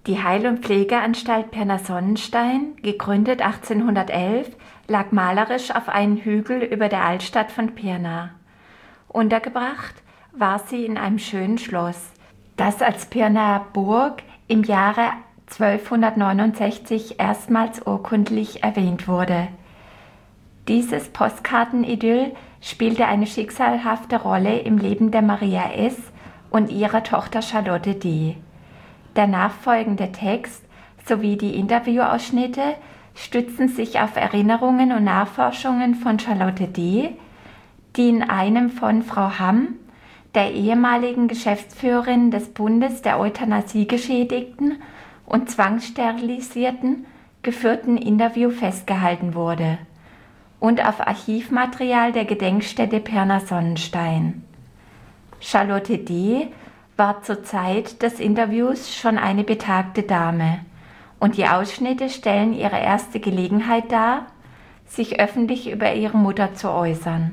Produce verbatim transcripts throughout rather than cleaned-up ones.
Die Heil- und Pflegeanstalt Pirna Sonnenstein, gegründet achtzehnhundertelf, lag malerisch auf einem Hügel über der Altstadt von Pirna. Untergebracht war sie in einem schönen Schloss, das als Pirnaer Burg im Jahre zwölfhundertneunundsechzig erstmals urkundlich erwähnt wurde. Dieses Postkartenidyll spielte eine schicksalhafte Rolle im Leben der Maria S. und ihrer Tochter Charlotte D. Der nachfolgende Text sowie die Interviewausschnitte stützen sich auf Erinnerungen und Nachforschungen von Charlotte D., die in einem von Frau Hamm, der ehemaligen Geschäftsführerin des Bundes der Euthanasiegeschädigten und Zwangssterilisierten, geführten Interview festgehalten wurde, und auf Archivmaterial der Gedenkstätte Pirna Sonnenstein. Charlotte D. war zur Zeit des Interviews schon eine betagte Dame, und die Ausschnitte stellen ihre erste Gelegenheit dar, sich öffentlich über ihre Mutter zu äußern.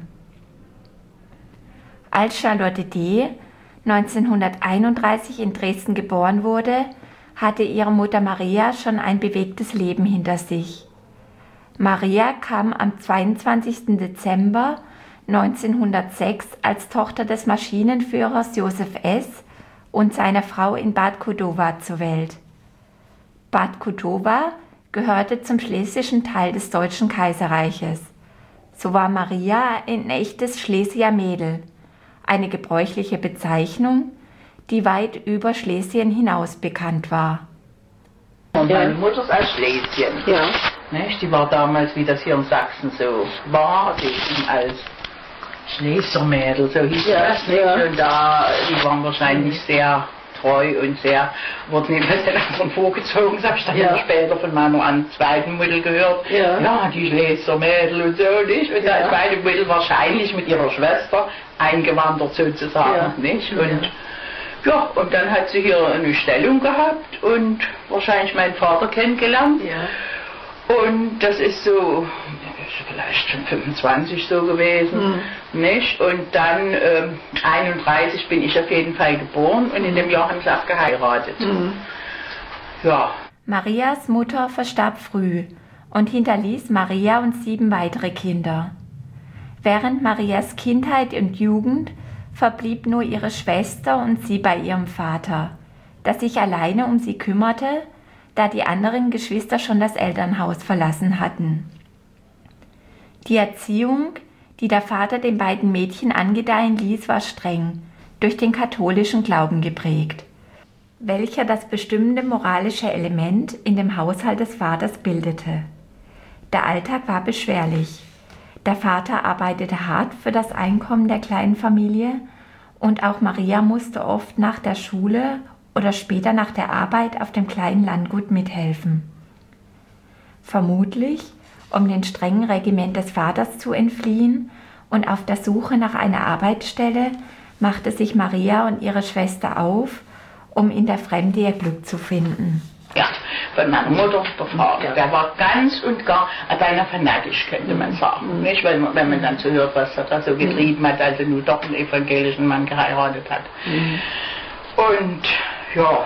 Als Charlotte D. neunzehnhunderteinunddreißig in Dresden geboren wurde, hatte ihre Mutter Maria schon ein bewegtes Leben hinter sich. Maria kam am zweiundzwanzigsten Dezember neunzehnhundertsechs als Tochter des Maschinenführers Josef S. und seiner Frau in Bad Kudowa zur Welt. Bad Kudowa gehörte zum schlesischen Teil des Deutschen Kaiserreiches. So war Maria ein echtes Schlesier Mädel, eine gebräuchliche Bezeichnung, die weit über Schlesien hinaus bekannt war. Und meine Mutter ist aus Schlesien. Ja. Nicht? Die war damals, wie das hier in Sachsen so war, die ging als Schlesiermädel, so hieß Ja, das nicht. ja. Und da, die waren wahrscheinlich sehr treu und sehr, wurden jedenfalls den anderen vorgezogen. Das habe ich dann Ja. immer später von meiner an zweiten Mutter gehört. Ja. Ja, die Schlesiermädel und so, nicht? Und Ja. die zweite Mutter wahrscheinlich mit ihrer Schwester eingewandert sozusagen, Ja. nicht? Und ja, und dann hat sie hier eine Stellung gehabt und wahrscheinlich meinen Vater kennengelernt. Ja. Und das ist so, vielleicht schon fünfundzwanzig so gewesen, Mhm. nicht? Und dann ähm, einunddreißig bin ich auf jeden Fall geboren und in dem Jahr haben sie auch geheiratet. Mhm. Ja. Marias Mutter verstarb früh und hinterließ Maria und sieben weitere Kinder. Während Marias Kindheit und Jugend verblieb nur ihre Schwester und sie bei ihrem Vater, der sich alleine um sie kümmerte, da die anderen Geschwister schon das Elternhaus verlassen hatten. Die Erziehung, die der Vater den beiden Mädchen angedeihen ließ, war streng, durch den katholischen Glauben geprägt, welcher das bestimmende moralische Element in dem Haushalt des Vaters bildete. Der Alltag war beschwerlich. Der Vater arbeitete hart für das Einkommen der kleinen Familie und auch Maria musste oft nach der Schule oder später nach der Arbeit auf dem kleinen Landgut mithelfen. Vermutlich, um dem strengen Regiment des Vaters zu entfliehen und auf der Suche nach einer Arbeitsstelle, machte sich Maria und ihre Schwester auf, um in der Fremde ihr Glück zu finden. Ja, von meiner Mutter, der Vater, Ja. der war ganz und gar, beinahe fanatisch, könnte man sagen. Mhm. Nicht, wenn, wenn man dann so hört, was er da so getrieben hat, also nur doch einen evangelischen Mann geheiratet hat. Mhm. Und ja,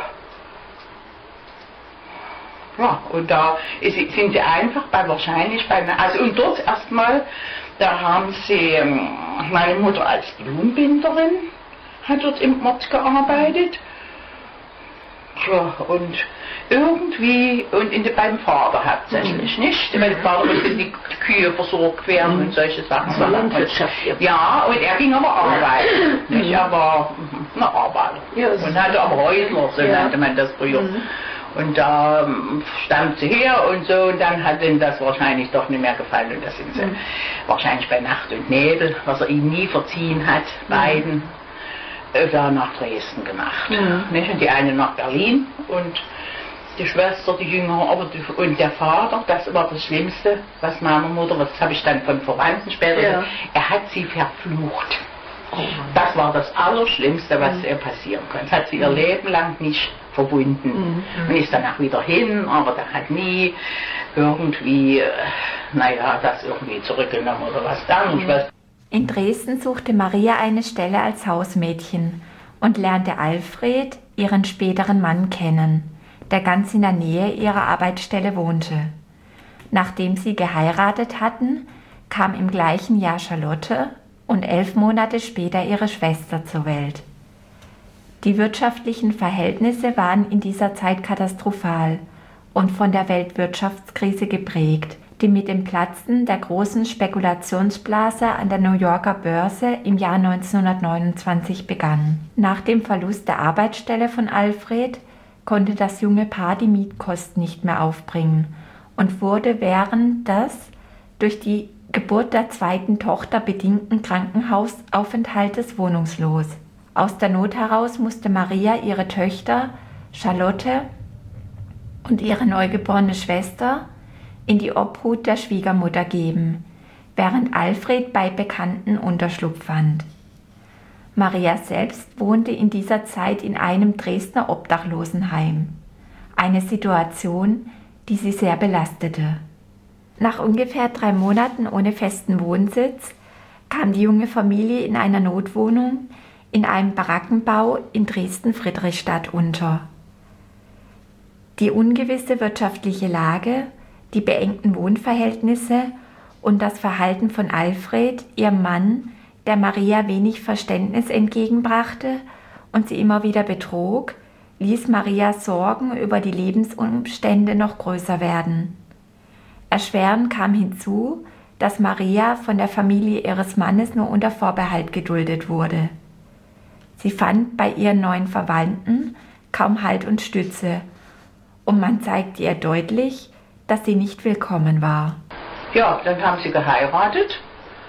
ja, und da ist, sind sie einfach bei, wahrscheinlich bei, also und dort erstmal, da haben sie, ähm, meine Mutter als Blumenbinderin hat dort im Ort gearbeitet. Ja, und irgendwie, und in, beim Vater hauptsächlich, nicht? Weil der Vater musste die Kühe versorgt werden und solche Sachen. Also Landwirtschaft, ja. Ja, und er ging aber arbeiten. Nicht? Er war eine Arbeiter. Ja, Und hatte aber Häusler, so Ja. nannte man das früher. Mhm. Und da ähm, stammt sie her und so, und dann hat ihnen das wahrscheinlich doch nicht mehr gefallen. Und das sind sie Mhm. wahrscheinlich bei Nacht und Nebel, was er ihnen nie verziehen hat, beiden, äh, da nach Dresden gemacht. Mhm. Nicht? Und die eine nach Berlin und die Schwester, die Jüngere, aber die, und der Vater, das war das Schlimmste, was meiner Mutter, das habe ich dann von Verwandten später Ja. gesagt, er hat sie verflucht. Oh Mann. Das war das Allerschlimmste, was Mhm. ihr passieren konnte. Das hat sie ihr Leben lang nicht verbunden. Mhm. Und ist danach wieder hin, aber der hat nie irgendwie, äh, naja, das irgendwie zurückgenommen oder was dann. Mhm. Was. In Dresden suchte Maria eine Stelle als Hausmädchen und lernte Alfred, ihren späteren Mann, kennen, der ganz in der Nähe ihrer Arbeitsstelle wohnte. Nachdem sie geheiratet hatten, kam im gleichen Jahr Charlotte und elf Monate später ihre Schwester zur Welt. Die wirtschaftlichen Verhältnisse waren in dieser Zeit katastrophal und von der Weltwirtschaftskrise geprägt, die mit dem Platzen der großen Spekulationsblase an der New Yorker Börse im Jahr neunzehnhundertneunundzwanzig begann. Nach dem Verlust der Arbeitsstelle von Alfred konnte das junge Paar die Mietkosten nicht mehr aufbringen und wurde während des durch die Geburt der zweiten Tochter bedingten Krankenhausaufenthaltes wohnungslos. Aus der Not heraus musste Maria ihre Töchter Charlotte und ihre neugeborene Schwester in die Obhut der Schwiegermutter geben, während Alfred bei Bekannten Unterschlupf fand. Maria selbst wohnte in dieser Zeit in einem Dresdner Obdachlosenheim, eine Situation, die sie sehr belastete. Nach ungefähr drei Monaten ohne festen Wohnsitz kam die junge Familie in einer Notwohnung in einem Barackenbau in Dresden-Friedrichstadt unter. Die ungewisse wirtschaftliche Lage, die beengten Wohnverhältnisse und das Verhalten von Alfred, ihrem Mann, der Maria wenig Verständnis entgegenbrachte und sie immer wieder betrog, ließ Marias Sorgen über die Lebensumstände noch größer werden. Erschwerend kam hinzu, dass Maria von der Familie ihres Mannes nur unter Vorbehalt geduldet wurde. Sie fand bei ihren neuen Verwandten kaum Halt und Stütze, und man zeigte ihr deutlich, dass sie nicht willkommen war. Ja, dann haben sie geheiratet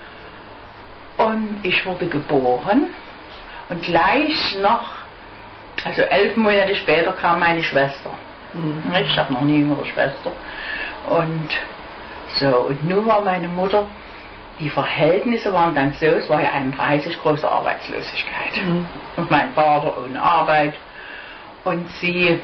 und ich wurde geboren und gleich noch, also elf Monate später kam meine Schwester. Mhm. Ich habe noch eine jüngere Schwester. Und so, und nun war meine Mutter, die Verhältnisse waren dann so, es war ja einunddreißig große Arbeitslosigkeit. Mhm. Und mein Vater ohne Arbeit. Und sie,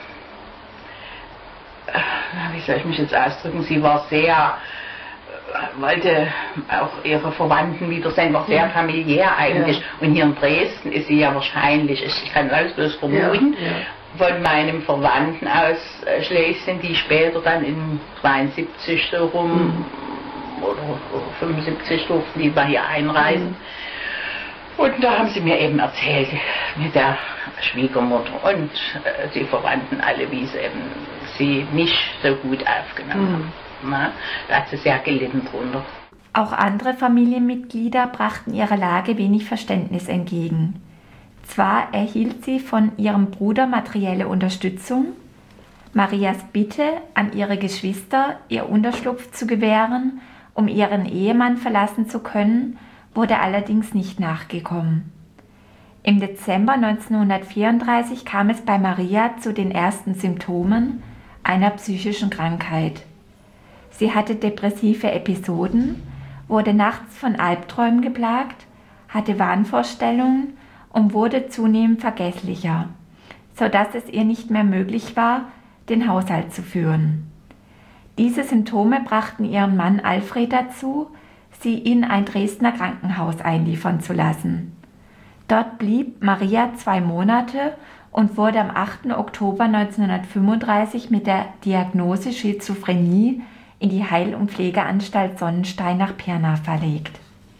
wie soll ich mich jetzt ausdrücken, sie war sehr, wollte auch ihre Verwandten wiedersehen, war sehr familiär eigentlich. Ja. Und hier in Dresden ist sie ja wahrscheinlich, ich kann alles bloß vermuten, ja, ja. von meinem Verwandten aus Schlesien, die später dann in zweiundsiebzig so rum mhm. oder fünfundsiebzig durften die mal hier einreisen. Mhm. Und da haben sie mir eben erzählt, mit der Schwiegermutter und äh, die Verwandten alle, wie sie eben sie nicht so gut aufgenommen mhm. haben. Na, da hat sie sehr gelitten drunter. Auch andere Familienmitglieder brachten ihrer Lage wenig Verständnis entgegen. Zwar erhielt sie von ihrem Bruder materielle Unterstützung, Marias Bitte an ihre Geschwister, ihr Unterschlupf zu gewähren, um ihren Ehemann verlassen zu können, wurde allerdings nicht nachgekommen. Im Dezember neunzehnhundertvierunddreißig kam es bei Maria zu den ersten Symptomen einer psychischen Krankheit. Sie hatte depressive Episoden, wurde nachts von Albträumen geplagt, hatte Wahnvorstellungen und wurde zunehmend vergesslicher, sodass es ihr nicht mehr möglich war, den Haushalt zu führen. Diese Symptome brachten ihren Mann Alfred dazu, sie in ein Dresdner Krankenhaus einliefern zu lassen. Dort blieb Maria zwei Monate und wurde am achten Oktober neunzehnhundertfünfunddreißig mit der Diagnose Schizophrenie in die Heil- und Pflegeanstalt Sonnenstein nach Pirna verlegt.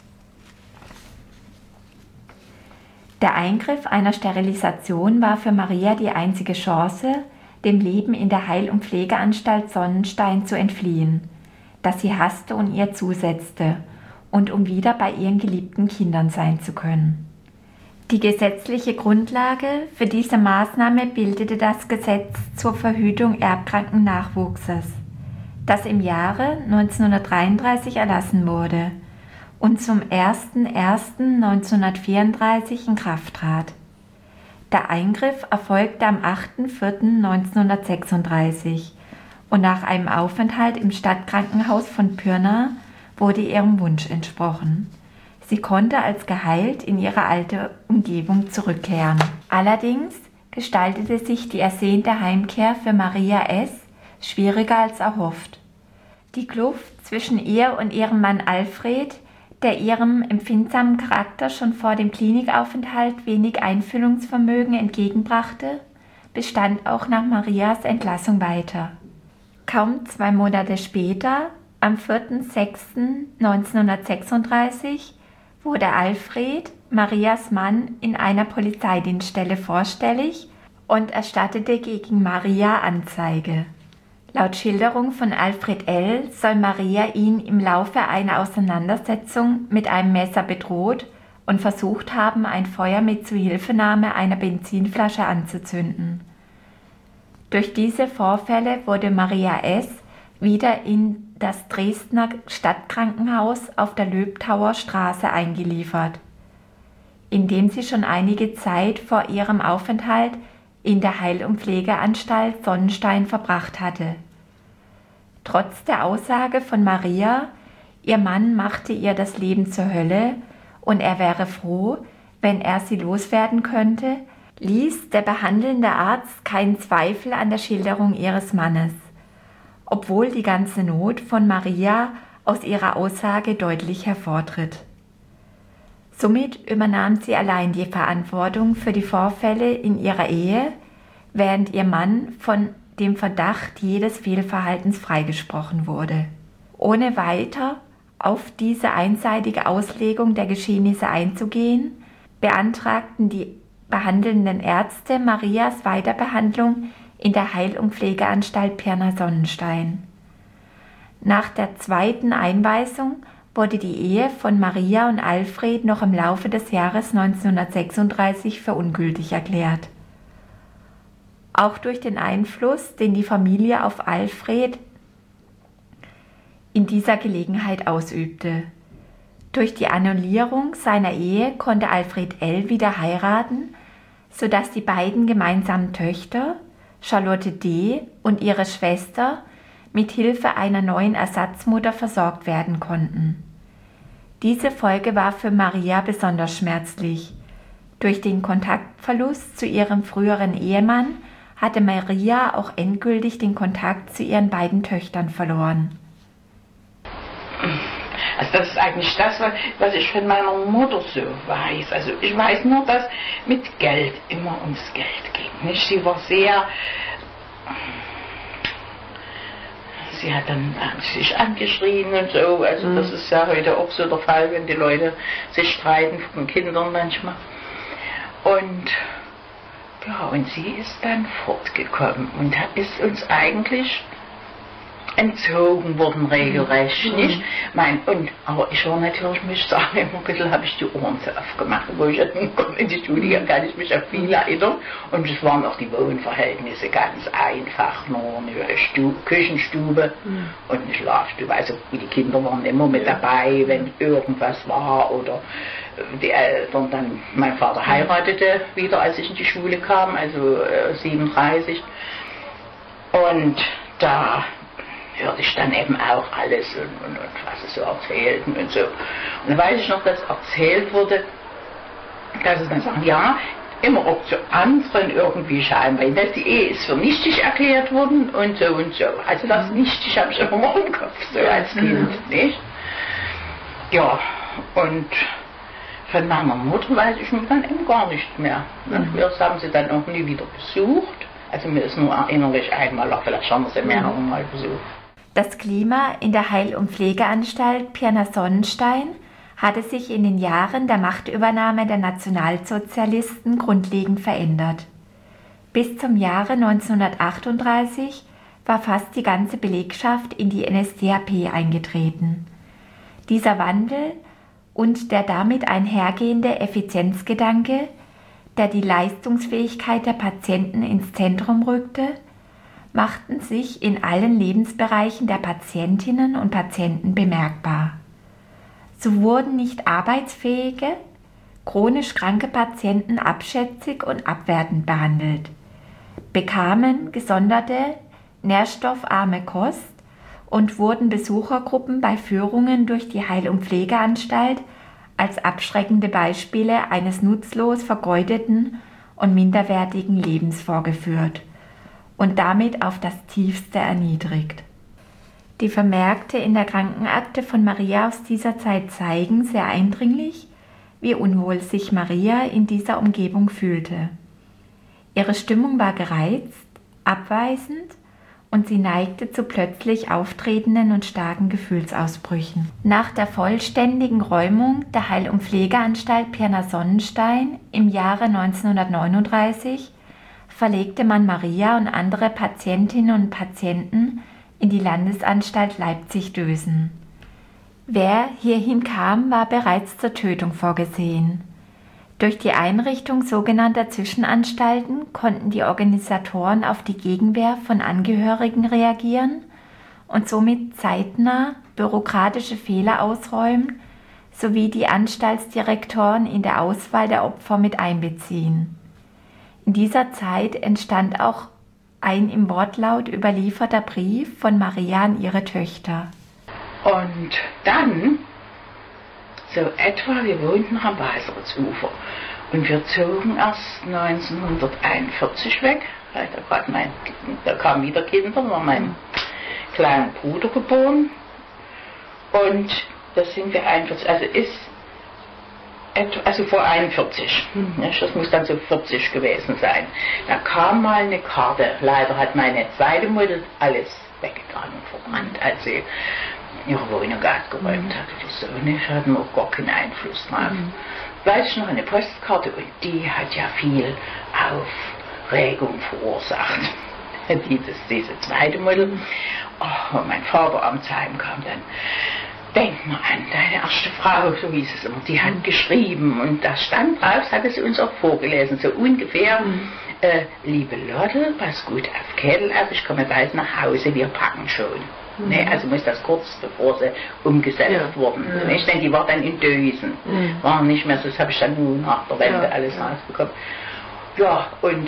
Der Eingriff einer Sterilisation war für Maria die einzige Chance, dem Leben in der Heil- und Pflegeanstalt Sonnenstein zu entfliehen, das sie hasste und ihr zusetzte, und um wieder bei ihren geliebten Kindern sein zu können. Die gesetzliche Grundlage für diese Maßnahme bildete das Gesetz zur Verhütung erbkranken Nachwuchses, das im Jahre neunzehnhundertdreiunddreißig erlassen wurde und zum ersten ersten neunzehnhundertvierunddreißig in Kraft trat. Der Eingriff erfolgte am achten vierten neunzehnhundertsechsunddreißig und nach einem Aufenthalt im Stadtkrankenhaus von Pirna wurde ihrem Wunsch entsprochen. Sie konnte als geheilt in ihre alte Umgebung zurückkehren. Allerdings gestaltete sich die ersehnte Heimkehr für Maria S. schwieriger als erhofft. Die Kluft zwischen ihr und ihrem Mann Alfred, der ihrem empfindsamen Charakter schon vor dem Klinikaufenthalt wenig Einfühlungsvermögen entgegenbrachte, bestand auch nach Marias Entlassung weiter. Kaum zwei Monate später, am vierten sechsten neunzehnhundertsechsunddreißig, wurde Alfred, Marias Mann, in einer Polizeidienststelle vorstellig und erstattete gegen Maria Anzeige. Laut Schilderung von Alfred L. soll Maria ihn im Laufe einer Auseinandersetzung mit einem Messer bedroht und versucht haben, ein Feuer mit Zuhilfenahme einer Benzinflasche anzuzünden. Durch diese Vorfälle wurde Maria S. wieder in das Dresdner Stadtkrankenhaus auf der Löbtauer Straße eingeliefert, in dem sie schon einige Zeit vor ihrem Aufenthalt in der Heil- und Pflegeanstalt Sonnenstein verbracht hatte. Trotz der Aussage von Maria, ihr Mann machte ihr das Leben zur Hölle und er wäre froh, wenn er sie loswerden könnte, ließ der behandelnde Arzt keinen Zweifel an der Schilderung ihres Mannes, obwohl die ganze Not von Maria aus ihrer Aussage deutlich hervortritt. Somit übernahm sie allein die Verantwortung für die Vorfälle in ihrer Ehe, während ihr Mann von dem Verdacht jedes Fehlverhaltens freigesprochen wurde. Ohne weiter auf diese einseitige Auslegung der Geschehnisse einzugehen, beantragten die behandelnden Ärzte Marias Weiterbehandlung in der Heil- und Pflegeanstalt Pirna Sonnenstein. Nach der zweiten Einweisung wurde die Ehe von Maria und Alfred noch im Laufe des Jahres neunzehnhundertsechsunddreißig für ungültig erklärt. Auch durch den Einfluss, den die Familie auf Alfred in dieser Gelegenheit ausübte. Durch die Annullierung seiner Ehe konnte Alfred L. wieder heiraten, sodass die beiden gemeinsamen Töchter, Charlotte D. und ihre Schwester, mit Hilfe einer neuen Ersatzmutter versorgt werden konnten. Diese Folge war für Maria besonders schmerzlich. Durch den Kontaktverlust zu ihrem früheren Ehemann hatte Maria auch endgültig den Kontakt zu ihren beiden Töchtern verloren. Also das ist eigentlich das, was ich von meiner Mutter so weiß. Also ich weiß nur, dass mit Geld immer ums Geld ging. Nicht? Sie war sehr... Sie hat dann sich angeschrien und so. Also mhm. Das ist ja heute auch so der Fall, wenn die Leute sich streiten von Kindern manchmal. Und ja, und sie ist dann fortgekommen und ist uns eigentlich entzogen worden, regelrecht, mhm. nicht? Mein, und, aber ich war natürlich, muss ich sagen, immer ein bisschen habe ich die Ohren so aufgemacht, wo ich in die Schule ging, kann ich mich an viel erinnern. Und es waren auch die Wohnverhältnisse ganz einfach, nur eine Stu Küchenstube mhm. und eine Schlafstube. Also die Kinder waren immer mit dabei, wenn irgendwas war oder die Eltern dann, mein Vater heiratete wieder, als ich in die Schule kam, also äh, siebenunddreißig. Und da hörte ich dann eben auch alles und, und, und was sie so erzählten und so. Und dann weiß ich noch, dass erzählt wurde, dass sie dann sagen, ja, immer auch zu anderen irgendwie scheinbar, dass die Ehe ist für nichtig erklärt worden und so und so. Also das nichtig habe ich immer noch im Kopf, so als Kind, nicht? Ja, und von meiner Mutter weiß ich nun dann eben gar nicht mehr. Mhm. Das haben sie dann auch nie wieder besucht. Also mir ist nur erinnerlich einmal, vielleicht haben wir sie mehrere Mal besucht. Das Klima in der Heil- und Pflegeanstalt Pirna Sonnenstein hatte sich in den Jahren der Machtübernahme der Nationalsozialisten grundlegend verändert. Bis zum Jahre neunzehnhundertachtunddreißig war fast die ganze Belegschaft in die N S D A P eingetreten. Dieser Wandel und der damit einhergehende Effizienzgedanke, der die Leistungsfähigkeit der Patienten ins Zentrum rückte, machten sich in allen Lebensbereichen der Patientinnen und Patienten bemerkbar. So wurden nicht arbeitsfähige, chronisch kranke Patienten abschätzig und abwertend behandelt, bekamen gesonderte, nährstoffarme Kost und wurden Besuchergruppen bei Führungen durch die Heil- und Pflegeanstalt als abschreckende Beispiele eines nutzlos vergeudeten und minderwertigen Lebens vorgeführt und damit auf das Tiefste erniedrigt. Die Vermerke in der Krankenakte von Maria aus dieser Zeit zeigen sehr eindringlich, wie unwohl sich Maria in dieser Umgebung fühlte. Ihre Stimmung war gereizt, abweisend und sie neigte zu plötzlich auftretenden und starken Gefühlsausbrüchen. Nach der vollständigen Räumung der Heil- und Pflegeanstalt Pirna Sonnenstein im Jahre neunzehnhundertneununddreißig verlegte man Maria und andere Patientinnen und Patienten in die Landesanstalt Leipzig-Dösen. Wer hierhin kam, war bereits zur Tötung vorgesehen. Durch die Einrichtung sogenannter Zwischenanstalten konnten die Organisatoren auf die Gegenwehr von Angehörigen reagieren und somit zeitnah bürokratische Fehler ausräumen sowie die Anstaltsdirektoren in der Auswahl der Opfer mit einbeziehen. In dieser Zeit entstand auch ein im Wortlaut überlieferter Brief von Maria an ihre Töchter. Und dann, so etwa, wir wohnten am Weißeritzufer und wir zogen erst neunzehnhunderteinundvierzig weg, weil da, grad mein, da kamen wieder Kinder, war mein kleiner Bruder geboren und da sind wir einundvierzig, also ist etwa, also vor einundvierzig, hm. das muss dann so vierzig gewesen sein. Da kam mal eine Karte, leider hat meine zweite Mutter alles weggegangen, verbrannt, als sie ihre Wohnung abgeräumt mhm. hatte. Die Söhne hatten auch gar keinen Einfluss drauf. Mhm. Weiß ich noch eine Postkarte und die hat ja viel Aufregung verursacht. Dieses, diese zweite Mutter. Oh, und mein Vater abends heimkam dann. Denk mal an deine erste Frau, so hieß es immer, die hat geschrieben und da stand drauf, das hatte sie uns auch vorgelesen, so ungefähr, mhm. äh, liebe Lotte, pass gut auf Kettel auf, ich komme bald nach Hause, wir packen schon. Mhm. Ne, also muss das kurz bevor sie umgesetzt ja. wurden. Ja. Ich denke, die war dann in Dösen, mhm. war nicht mehr so, das habe ich dann nur nach der Wende ja. alles ja. rausbekommen. Ja, und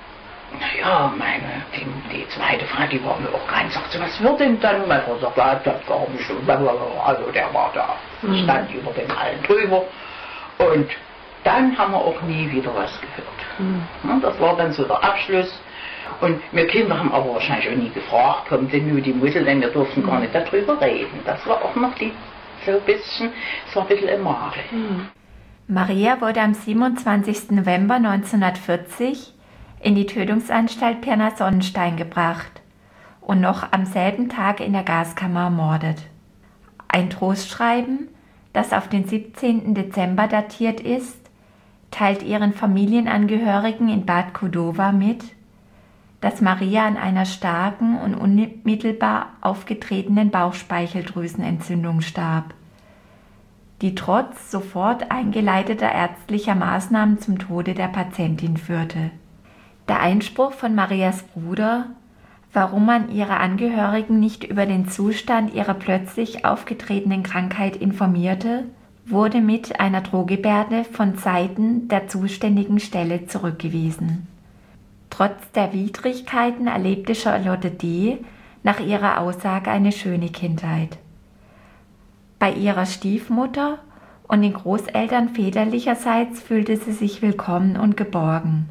naja, meine, die, die zweite Frau, die war mir auch ganz, sagt so, was wird denn dann? Mein Vater sagt, ja, das gar nicht. Also der war da, mhm. stand über den allen drüber. Und dann haben wir auch nie wieder was gehört. Mhm. Das war dann so der Abschluss. Und wir Kinder haben aber wahrscheinlich auch nie gefragt, kommt denn nur die Mutter, denn wir durften mhm. gar nicht darüber reden. Das war auch noch die, so ein bisschen, es war ein bisschen im Makel. Mhm. Maria wurde am siebenundzwanzigsten November neunzehnhundertvierzig in die Tötungsanstalt Pirna Sonnenstein gebracht und noch am selben Tag in der Gaskammer ermordet. Ein Trostschreiben, das auf den siebzehnten Dezember datiert ist, teilt ihren Familienangehörigen in Bad Kudowa mit, dass Maria an einer starken und unmittelbar aufgetretenen Bauchspeicheldrüsenentzündung starb, die trotz sofort eingeleiteter ärztlicher Maßnahmen zum Tode der Patientin führte. Der Einspruch von Marias Bruder, warum man ihre Angehörigen nicht über den Zustand ihrer plötzlich aufgetretenen Krankheit informierte, wurde mit einer Drohgebärde von Seiten der zuständigen Stelle zurückgewiesen. Trotz der Widrigkeiten erlebte Charlotte D. nach ihrer Aussage eine schöne Kindheit. Bei ihrer Stiefmutter und den Großeltern väterlicherseits fühlte sie sich willkommen und geborgen.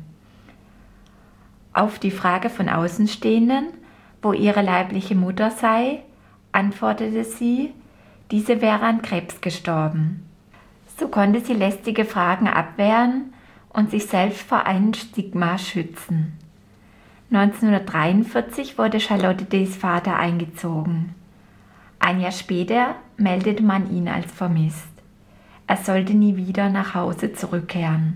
Auf die Frage von Außenstehenden, wo ihre leibliche Mutter sei, antwortete sie, diese wäre an Krebs gestorben. So konnte sie lästige Fragen abwehren und sich selbst vor einem Stigma schützen. neunzehnhundertdreiundvierzig wurde Charlotte D.s Vater eingezogen. Ein Jahr später meldete man ihn als vermisst. Er sollte nie wieder nach Hause zurückkehren.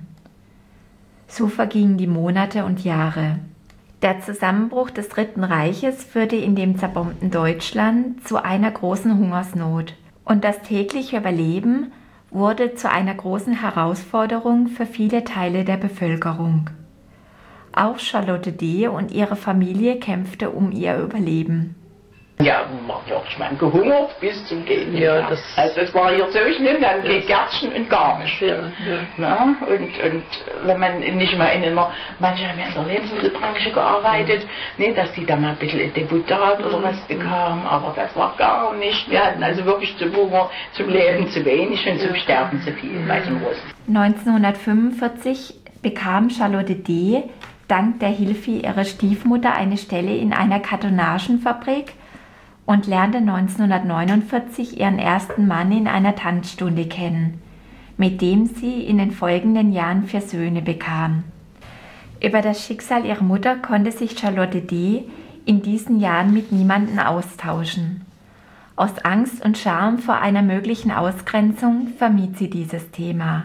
So vergingen die Monate und Jahre. Der Zusammenbruch des Dritten Reiches führte in dem zerbombten Deutschland zu einer großen Hungersnot und das tägliche Überleben wurde zu einer großen Herausforderung für viele Teile der Bevölkerung. Auch Charlotte D. und ihre Familie kämpfte um ihr Überleben. Ja, man hat ich meine, gehungert bis zum Gehen. Ja, das also es war hier so schlimm, dann geht Gärtchen und gar nicht. Ja, ja. Na, und, und wenn man nicht mal in einer, manche haben ja in der Lebensmittelbranche gearbeitet, ne, dass die da mal ein bisschen Deputat oder was bekamen, aber das war gar nicht. Wir hatten also wirklich zum Hunger, zum Leben zu wenig und zum Sterben zu viel bei den Russen. neunzehnhundertfünfundvierzig bekam Charlotte D. dank der Hilfe ihrer Stiefmutter eine Stelle in einer Kartonagenfabrik und lernte neunzehnhundertneunundvierzig ihren ersten Mann in einer Tanzstunde kennen, mit dem sie in den folgenden Jahren vier Söhne bekam. Über das Schicksal ihrer Mutter konnte sich Charlotte D. in diesen Jahren mit niemandem austauschen. Aus Angst und Scham vor einer möglichen Ausgrenzung vermied sie dieses Thema.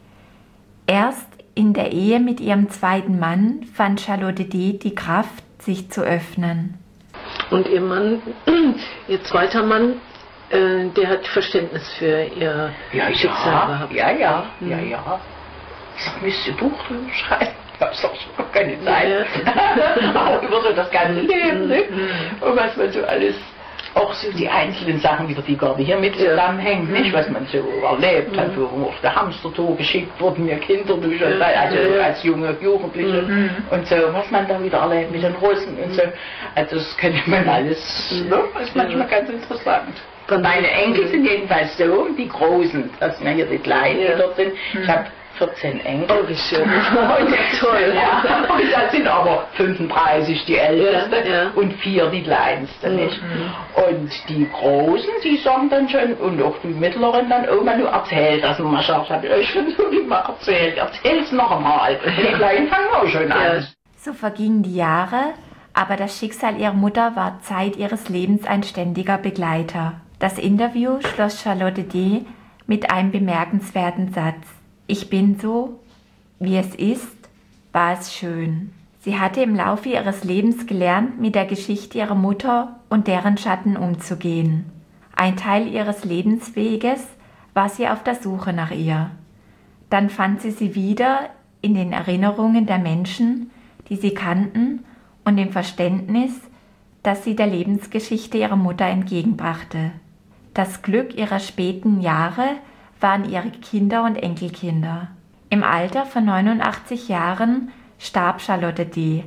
Erst in der Ehe mit ihrem zweiten Mann fand Charlotte D. die Kraft, sich zu öffnen. Und ihr Mann, ihr zweiter Mann, äh, der hat Verständnis für ihr ja, Schicksal ja, gehabt. Ja, ja, mhm. ja, ja. Ich sag, müsste ein Buch drüber schreiben. Ich hab's doch schon keine Zeit. Ja. Auch über so das ganze Leben, ne? Und was man so alles, auch so die einzelnen Sachen, wieder die gerade hier mit zusammenhängen, nicht? Was man so erlebt hat, wo auf der Hamstertour geschickt wurden, mir Kinder durch, und also als junge Jugendliche mhm. und so, was man da wieder erlebt mit den Russen und so. Also das könnte man alles, ne? Das ist manchmal ganz interessant. Meine Enkel sind jedenfalls so, die Großen, das sind ja hier die Kleinen, die dort sind. Ich habe vierzehn Enkel. Oh, wie schön. Und toll. Ja. Und das sind aber fünfunddreißig die Ältesten ja, ja. und vier die Kleinsten, mhm. nicht? Und die Großen, die sagen dann schon, und auch die Mittleren dann, Oma, du erzähl das mal, ich habe euch schon so immer erzählt, erzähl's noch einmal. Die Kleinen fangen auch schon an. Ja. So vergingen die Jahre, aber das Schicksal ihrer Mutter war Zeit ihres Lebens ein ständiger Begleiter. Das Interview schloss Charlotte D. mit einem bemerkenswerten Satz. Ich bin so, wie es ist, war es schön. Sie hatte im Laufe ihres Lebens gelernt, mit der Geschichte ihrer Mutter und deren Schatten umzugehen. Ein Teil ihres Lebensweges war sie auf der Suche nach ihr. Dann fand sie sie wieder in den Erinnerungen der Menschen, die sie kannten, und im Verständnis, das sie der Lebensgeschichte ihrer Mutter entgegenbrachte. Das Glück ihrer späten Jahre waren ihre Kinder und Enkelkinder. Im Alter von neunundachtzig Jahren starb Charlotte D.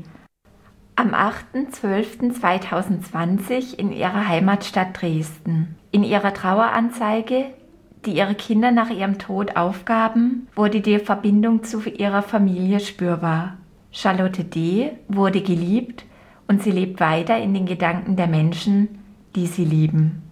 am achter zwölfter zweitausendzwanzig in ihrer Heimatstadt Dresden. In ihrer Traueranzeige, die ihre Kinder nach ihrem Tod aufgaben, wurde die Verbindung zu ihrer Familie spürbar. Charlotte D. wurde geliebt und sie lebt weiter in den Gedanken der Menschen, die sie lieben.